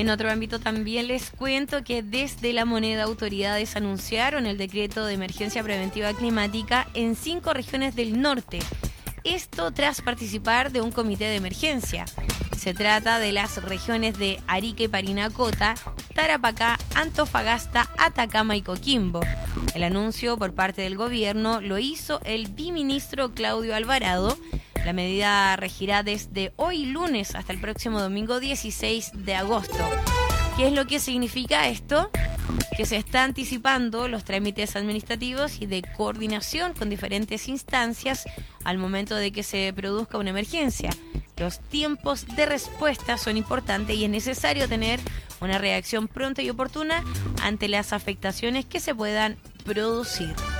En otro ámbito también les cuento que desde La Moneda autoridades anunciaron el decreto de emergencia preventiva climática en 5 regiones del norte. Esto tras participar de un comité de emergencia. Se trata de las regiones de Arica y Parinacota, Tarapacá, Antofagasta, Atacama y Coquimbo. El anuncio por parte del gobierno lo hizo el viceministro Claudio Alvarado. La medida regirá desde hoy lunes hasta el próximo domingo 16 de agosto. ¿Qué es lo que significa esto? Que se está anticipando los trámites administrativos y de coordinación con diferentes instancias al momento de que se produzca una emergencia. Los tiempos de respuesta son importantes y es necesario tener una reacción pronta y oportuna ante las afectaciones que se puedan producir.